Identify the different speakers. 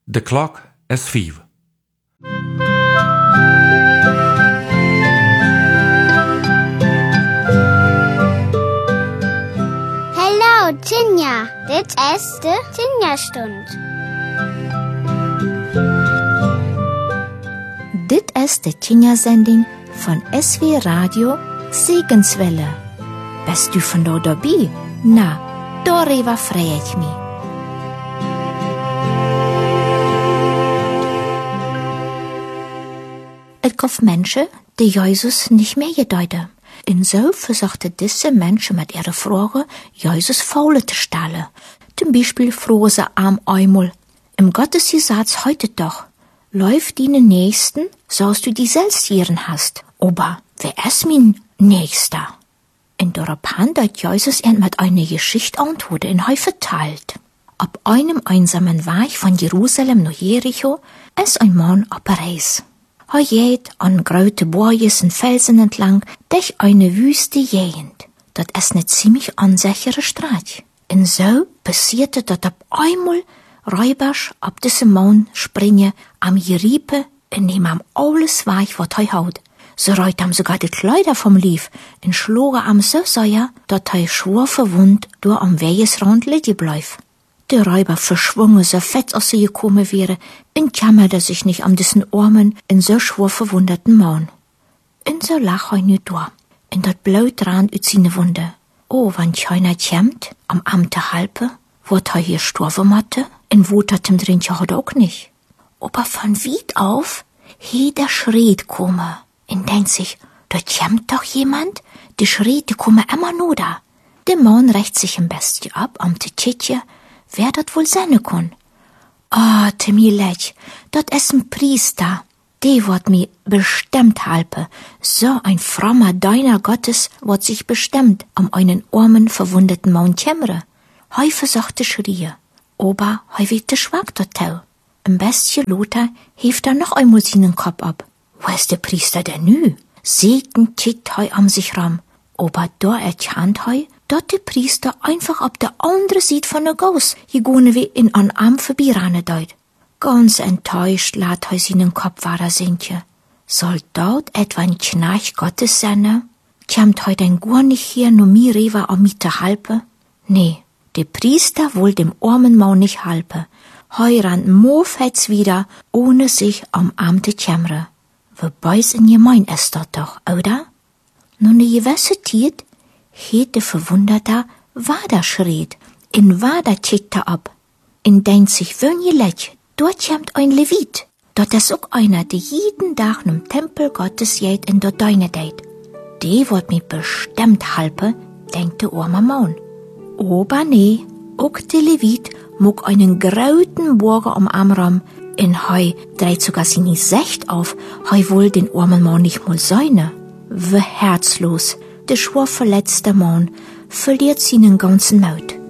Speaker 1: De klok is 5.
Speaker 2: Hallo, Tinja. Dit is de Tinja-stund.
Speaker 3: Dit is de Tinja-zending van SW Radio Segenswelle. Bist u vandaag dabei? Na, darüber freue ich mich. Es gab Menschen, die Jesus nicht mehr gedeuten. Und so versuchte diese Menschen mit ihren Fragen, Jesus Faule zu stellen. Zum Beispiel fragen sie einmal, im Gottesgesetz heute doch, läuft deinen Nächsten, sollst du die selbst hören hast. Aber wer ist mein Nächster? In daraufhin hat Jesus ihn mit einer Geschichte antwortet und er verteilt. Auf einem einsamen Weg von Jerusalem nach Jericho ist ein Mann auf der Reise. Er geht an große Berge und Felsen entlang durch eine wüste Gegend. Das ist eine ziemlich unsichere Straße. Und so passierte, dass auf einmal Räuber auf diesen Mann springen, am Geriepe und nehmen am alles weg, was er hat. So reißt ihm sogar die Kleider vom Lief und schlagen ihm so sehr, dass er schwer verwundet durch am Wegesrand liegen bleibt. Der Räuber verschwungen so fett, als sie gekommen wäre, und klammerte sich nicht an diesen armen und so schwer verwundeten Mann. Und so lag er nicht da, und das Blut rann aus seine Wunde. Oh, wenn keiner kommt, am Amte halbe, wo er hier gestorben hatte, und wo er dem Trinken hat auch nicht. Aber von weit auf, der schreit komme, und denkt sich, da kommt doch jemand, die schreit, die komme immer nur da. Der Mann rächt sich ein bisschen ab, am Tietje, wer dat wohl sein kann. Ah, Timmy Lech, dat is ein Priester. Die wird mir bestimmt halpe. So ein frommer Diener Gottes wird sich bestimmt einen armen, verwundeten Mann kümmern. Hei versuchte schrie, aber hei wird schwach total. Im bisschen Lothar hebt noch einmal seinen Kopf ab. Wo ist der Priester denn nu? Segen kickt hei am sich ram. Aber da erkannt hei, dat der Priester einfach auf der andere Seite von der Gaus gegangen wie in an Arm vorbeirannen deut. Ganz enttäuscht lat hei seinen Kopf wahrer sinken. Soll dort etwa ein Knarch Gottes sein? Kommt heut ein gar nicht hier, nur mir rewa am Miete halpe? Nee, der Priester wohl dem armen Mann nicht halpe. Heu rannt Mofetz wieder, ohne sich am Arm zu kümmern. Wobei's in gemein ist dort doch, oder? Nun eine gewisse Zeit, der Verwunderter Wader schreit, in Wader kickt ab. In denkt sich, wenn je lech, dort kommt ein Levit. Dort ist auch einer, der jeden Tag im Tempel Gottes geht und dort deine deit. Die wird mir bestimmt halpe, denkt der arme Mann. Aber nee, auch der Levit mag einen grauten Burger am Arm, in hei dreht sogar seine Sicht auf, hei wohl den armen Mann nicht mal seine. Wie herzlos, der schwer verletzte Mann verliert seinen ganzen Mut.